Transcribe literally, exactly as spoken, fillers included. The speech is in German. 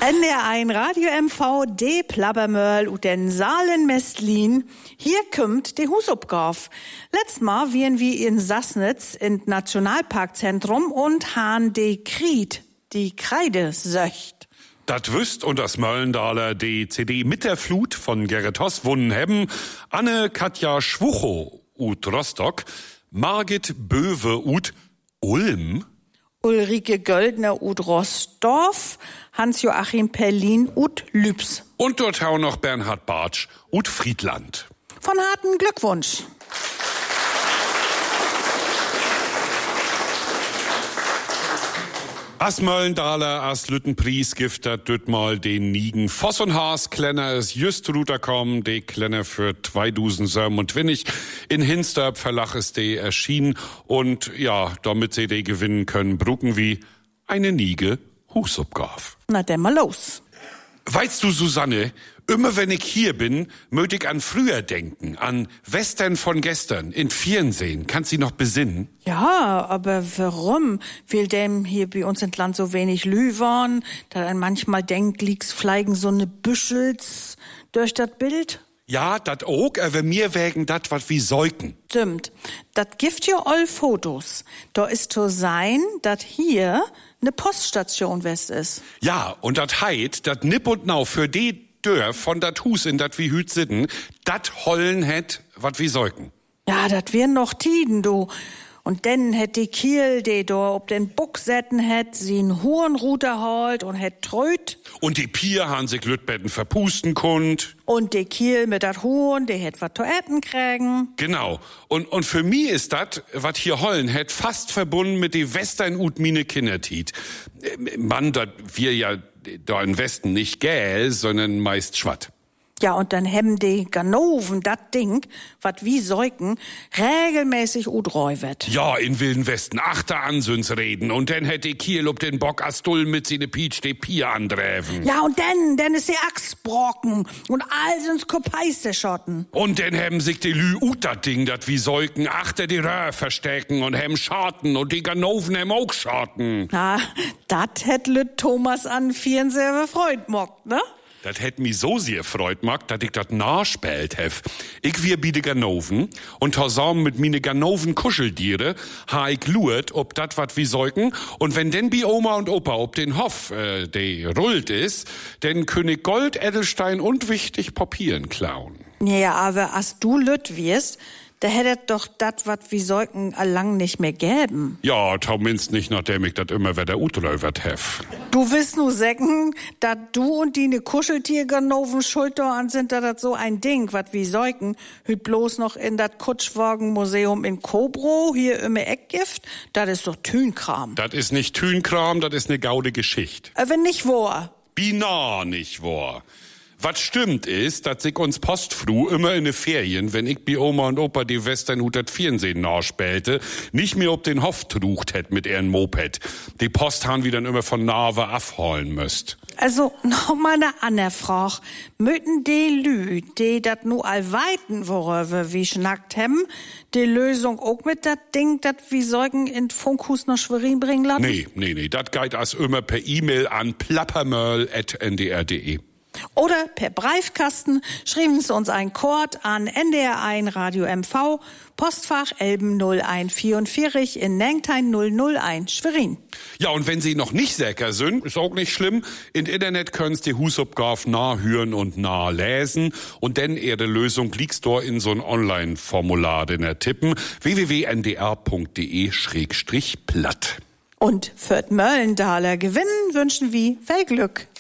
N D R eins Radio M V, de Plabbermöll und den Saalen-Mestlin. Hier kommt de Husopgauf. Letztes Mal waren wir in Sassnitz in Nationalparkzentrum und han de Kried, die Kreide söcht. Dat wüsst und das Möllendaler die C D mit der Flut von Gerrit Hoss wunnen hebben, Anne-Katja Schwuchow ut Rostock, Margit Böwe ut Ulm, Ulrike Göldner ut Rostorf, Hans-Joachim Perlin ut Lübs. Und dort auch noch Bernhard Bartsch ut Friedland. Von harten Glückwunsch. As Möllendaler, as Lüttenpries giftet düt mal den Nigen. Voss und Haas, Klenner is just runterkommen, de Klenner für zweitausend Söm und Winnig. In Hinsterb Verlach ist de erschienen und ja, damit sie de gewinnen können, brucken wie eine Niege Husopgauf. Na, denn mal los. Weißt du, Susanne, immer wenn ich hier bin, möcht ich an früher denken, an Western von gestern, in Fernsehen. Kannst du dich noch besinnen? Ja, aber warum? Will dem hier bei uns im Land so wenig Lü waren, da ein manchmal denkt, liegt's fleigen so ne Büschels durch das Bild? Ja, dat ook, aber mir wägen dat wat wie Säuken. Stimmt. Dat gibt ja all Fotos. Da ist zu sein, dat hier ne Poststation West ist. Ja, und dat heit, dat nipp und nau für die Dörf von dat Hus in dat wie hüt sitten, dat hollen het wat wie Säuken. Ja, dat wären noch Tiden, du. Und denn hätt die Kiel, die da ob den Buck setten hätt, sie n Hurenruter holt und hätt tröt. Und die Pier han sich Lütbetten verpusten kund. Und die Kiel mit dat Huhn, die hätt wat zu essen kriegen. Genau. Und, und für mi ist dat, wat hier hollen hätt, fast verbunden mit die Western ut mine Kindertit. Mann, dat wir ja da im Westen nicht gäl, sondern meist schwatt. Ja, und dann hebben die Ganoven dat Ding, wat wie Säuken, regelmäßig udreu wird. Ja, in Wilden Westen achter Ansüns reden und dann hätte Kiel ob den Bock Astull mit sine Pietsch de Pier andräven. Ja, und dann, dann ist die Axt brocken und all sind's Kopeiste schotten. Und dann hebben sich die Lü ut dat Ding, dat wie Säuken achter die Röhr verstecken und hem Schaten und die Ganoven hem auch Schaten. Na, dat hätt Lüt Thomas an vierenselbe Freund mockt, ne? Das hätt mi so sehr freut mag, dat ich dat nachspelt hef. Ich wir bi de Ganoven und zusammen mit mine Ganoven Kuscheldiere ha ich luert, ob dat wat wie Säuken und wenn denn bi Oma und Opa ob den Hof äh, de rullt is, denn König Gold, Edelstein und wichtig Papieren klauen. Ja, aber as du Lüt wirst, da hättet doch dat wat wie Säuken allang nicht mehr gäben. Ja, zumindest nicht, nachdem ich dat immer wieder utröwert hef. Du willst nur säcken, dat du und die ne Kuscheltierganoven schuld an sind, da dat so ein Ding, wat wie Säuken, hüt bloß noch in dat Kutschwagenmuseum in Kobro, hier im Eckgift, dat ist doch Thünkram. Dat ist nicht Thünkram, dat ist ne gaude Geschichte. Äh, wenn nicht wahr. Binar nicht wahr. Was stimmt ist, dass sich uns postfru immer in de Ferien, wenn ich bi Oma und Opa die Western ut dat Fernsehen nachspälte, nicht mehr ob den Hof trucht hätt mit ihren Moped. Die Post han wie dann immer von Narve afholen müsst. Also, noch mal ne andere Frage. Möten die Lü, die dat nu allweiten worüber wie schnackt hem, die Lösung auch mit dat Ding, dat wie Säugen in Funkhus nach Schwerin bringen lassen? Nee, nee, nee, dat geht as immer per E-Mail an plappermöll at n d r punkt d e. Oder per Briefkasten schreiben Sie uns ein Kord an N D R eins Radio M V, Postfach Elben null eins vierundvierzig in Nengtein null null eins, Schwerin. Ja, und wenn Sie noch nicht säker sind, ist auch nicht schlimm. Im Internet können Sie die Husopgauf nachhören und nachlesen. Und denn Ihre Lösung liegt dort in so ein Online-Formular, den er tippen. w w w punkt n d r punkt d e slash platt. Und für Möllendaler gewinnen wünschen wir viel Glück.